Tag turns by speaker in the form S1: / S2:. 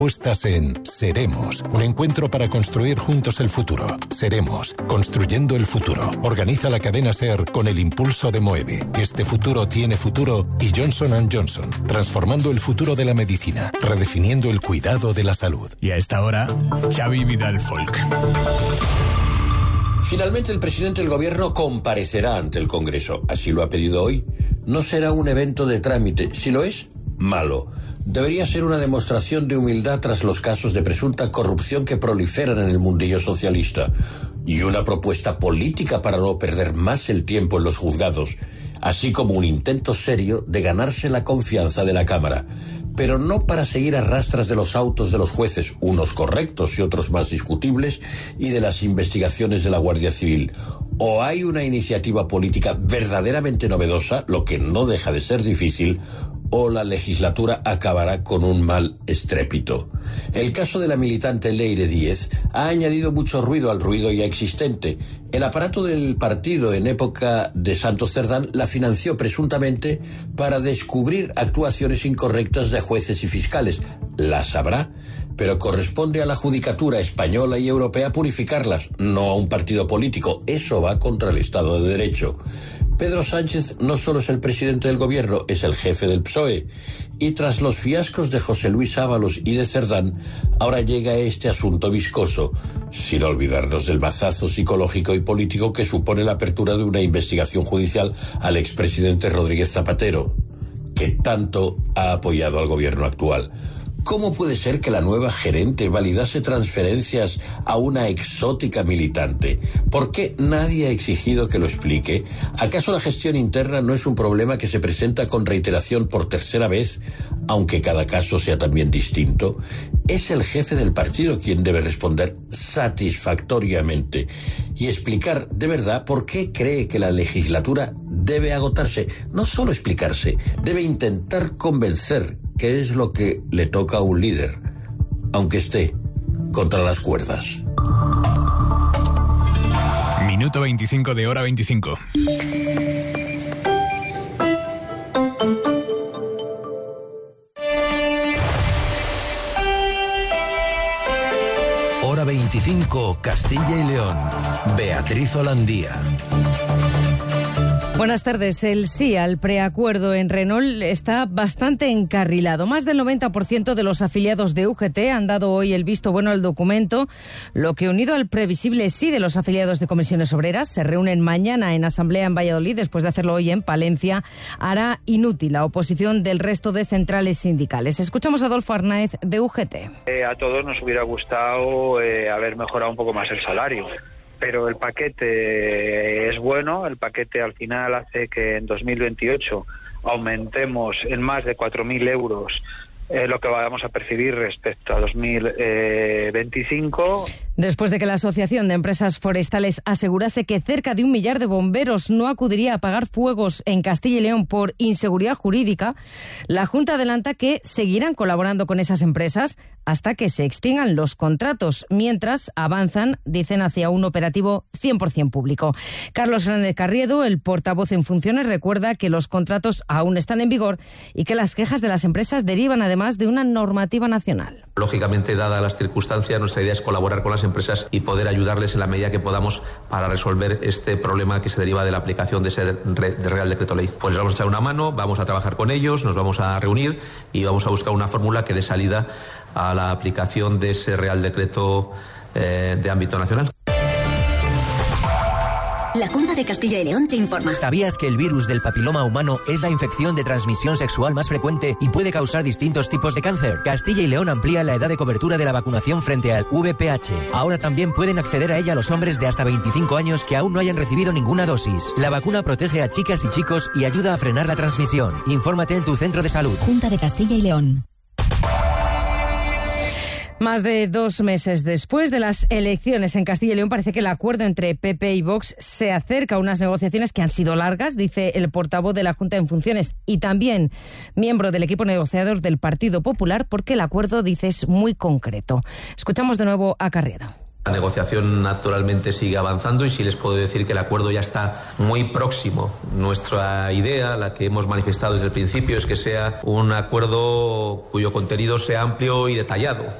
S1: Puestas en Seremos, un encuentro para construir juntos el futuro. Seremos, construyendo el futuro. Organiza la cadena SER con el impulso de Moeve. Este futuro tiene futuro y Johnson & Johnson, transformando el futuro de la medicina, redefiniendo el cuidado de la salud.
S2: Y a esta hora, Xavi Vidal Folk.
S3: Finalmente el presidente del gobierno comparecerá ante el Congreso. Así lo ha pedido hoy. No será un evento de trámite. Si lo es, malo. Debería ser una demostración de humildad tras los casos de presunta corrupción que proliferan en el mundillo socialista y una propuesta política para no perder más el tiempo en los juzgados, así como un intento serio de ganarse la confianza de la Cámara, pero no para seguir a rastras de los autos de los jueces, unos correctos y otros más discutibles, y de las investigaciones de la Guardia Civil. O hay una iniciativa política verdaderamente novedosa, lo que no deja de ser difícil, o la legislatura acabará con un mal estrépito. El caso de la militante Leire Díez ha añadido mucho ruido al ruido ya existente. El aparato del partido en época de Santos Cerdán la financió presuntamente para descubrir actuaciones incorrectas de jueces y fiscales. Las habrá, pero corresponde a la judicatura española y europea purificarlas, no a un partido político. Eso va contra el Estado de Derecho. Pedro Sánchez no solo es el presidente del gobierno, es el jefe del PSOE. Y tras los fiascos de José Luis Ábalos y de Cerdán, ahora llega este asunto viscoso, sin olvidarnos del bazazo psicológico y político que supone la apertura de una investigación judicial al expresidente Rodríguez Zapatero, que tanto ha apoyado al gobierno actual. ¿Cómo puede ser que la nueva gerente validase transferencias a una exótica militante? ¿Por qué nadie ha exigido que lo explique? ¿Acaso la gestión interna no es un problema que se presenta con reiteración por tercera vez, aunque cada caso sea también distinto? Es el jefe del partido quien debe responder satisfactoriamente y explicar de verdad por qué cree que la legislatura debe agotarse. No solo explicarse, debe intentar convencer, que es lo que le toca a un líder, aunque esté contra las cuerdas.
S2: Minuto 25 de hora 25.
S1: Hora 25, Castilla y León. Beatriz Holandía.
S4: Buenas tardes. El sí al preacuerdo en Renault está bastante encarrilado. Más del 90% de los afiliados de UGT han dado hoy el visto bueno al documento, lo que, unido al previsible sí de los afiliados de Comisiones Obreras, se reúnen mañana en asamblea en Valladolid, después de hacerlo hoy en Palencia, hará inútil la oposición del resto de centrales sindicales. Escuchamos a Adolfo Arnáez de UGT.
S5: A todos nos hubiera gustado haber mejorado un poco más el salario. Pero el paquete es bueno, el paquete al final hace que en 2028 aumentemos en más de 4.000 euros lo que vamos a percibir respecto a 2025.
S4: Después de que la Asociación de Empresas Forestales asegurase que cerca de 1 millar de bomberos no acudiría a apagar fuegos en Castilla y León por inseguridad jurídica, la Junta adelanta que seguirán colaborando con esas empresas hasta que se extingan los contratos, mientras avanzan, dicen, hacia un operativo 100% público. Carlos Fernández Carriedo, el portavoz en funciones, recuerda que los contratos aún están en vigor y que las quejas de las empresas derivan además de una normativa nacional.
S6: Lógicamente, dadas las circunstancias, nuestra idea es colaborar con las empresas y poder ayudarles en la medida que podamos para resolver este problema que se deriva de la aplicación de ese Real Decreto Ley. Pues les vamos a echar una mano, vamos a trabajar con ellos, nos vamos a reunir y vamos a buscar una fórmula que dé salida a la aplicación de ese Real Decreto de ámbito nacional.
S7: La Junta de Castilla y León te informa.
S8: ¿Sabías que el virus del papiloma humano es la infección de transmisión sexual más frecuente y puede causar distintos tipos de cáncer? Castilla y León amplía la edad de cobertura de la vacunación frente al VPH. Ahora también pueden acceder a ella los hombres de hasta 25 años que aún no hayan recibido ninguna dosis. La vacuna protege a chicas y chicos y ayuda a frenar la transmisión. Infórmate en tu centro de salud.
S7: Junta de Castilla y León.
S4: Más de 2 meses después de las elecciones en Castilla y León, parece que el acuerdo entre PP y Vox se acerca a unas negociaciones que han sido largas, dice el portavoz de la Junta en funciones y también miembro del equipo negociador del Partido Popular, porque el acuerdo, dice, es muy concreto. Escuchamos de nuevo a Carriedo.
S6: La negociación naturalmente sigue avanzando y sí les puedo decir que el acuerdo ya está muy próximo. Nuestra idea, la que hemos manifestado desde el principio, es que sea un acuerdo cuyo contenido sea amplio y detallado.